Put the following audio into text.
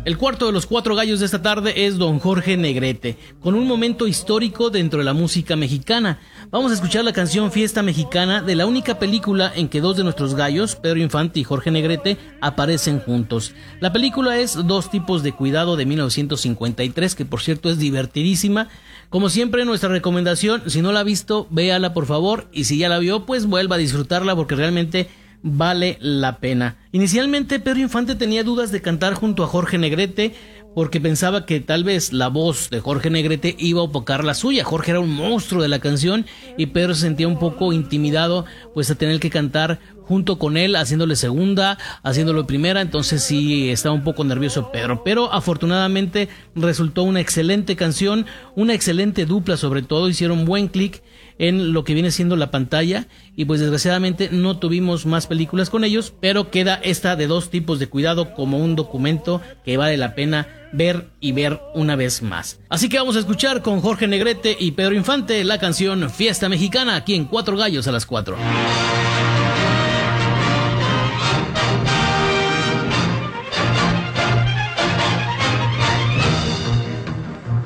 El cuarto de los cuatro gallos de esta tarde es don Jorge Negrete, con un momento histórico dentro de la música mexicana. Vamos a escuchar la canción Fiesta Mexicana de la única película en que dos de nuestros gallos, Pedro Infante y Jorge Negrete, aparecen juntos. La película es Dos tipos de cuidado de 1953, que por cierto es divertidísima. Como siempre, nuestra recomendación, si no la ha visto, véala por favor, y si ya la vio, pues vuelva a disfrutarla porque realmente vale la pena. Inicialmente Pedro Infante tenía dudas de cantar junto a Jorge Negrete porque pensaba que tal vez la voz de Jorge Negrete iba a opacar la suya. Jorge era un monstruo de la canción y Pedro se sentía un poco intimidado pues a tener que cantar junto con él, haciéndole segunda, haciéndolo primera, entonces sí estaba un poco nervioso Pedro, pero afortunadamente resultó una excelente canción, una excelente dupla, sobre todo hicieron buen clic en lo que viene siendo la pantalla y pues desgraciadamente no tuvimos más películas con ellos, pero queda esta de Dos tipos de cuidado como un documento que vale la pena ver y ver una vez más. Así que vamos a escuchar con Jorge Negrete y Pedro Infante la canción Fiesta Mexicana aquí en Cuatro Gallos a las 4.